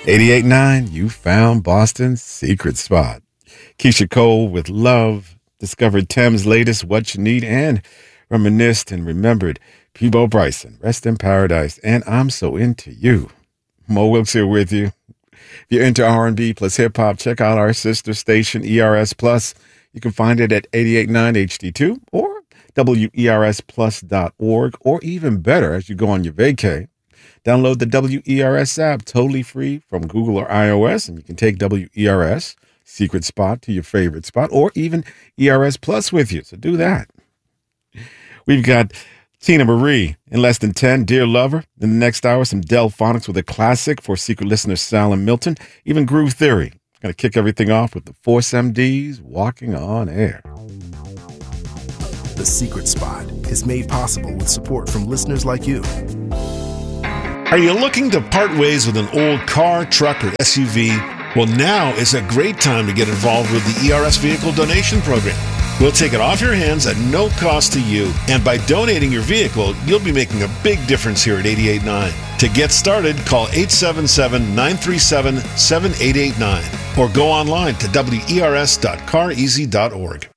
88.9, you found Boston's secret spot. Keisha Cole with Love discovered Thames' latest What You Need and reminisced and remembered Peabo Bryson, Rest in Paradise, and I'm So Into You. Mo Wilkes here with you. If you're into R&B plus hip-hop, check out our sister station, ERS Plus. You can find it at 88.9 HD2 or WERSplus.org, or even better, as you go on your vacay, download the WERS app totally free from Google or iOS, and you can take WERS Secret Spot to your favorite spot, or even ERS Plus with you. So do that. We've got Tina Marie in less than 10, Dear Lover. In the next hour, some Delphonics with a classic for secret listeners Sal and Milton, even Groove Theory. Going to kick everything off with the Force MDs Walking on Air. The Secret Spot is made possible with support from listeners like you. Are you looking to part ways with an old car, truck, or SUV? Well, now is a great time to get involved with the ERS Vehicle Donation Program. We'll take it off your hands at no cost to you, and by donating your vehicle, you'll be making a big difference here at 88.9. To get started, call 877-937-7889 or go online to wers.careasy.org.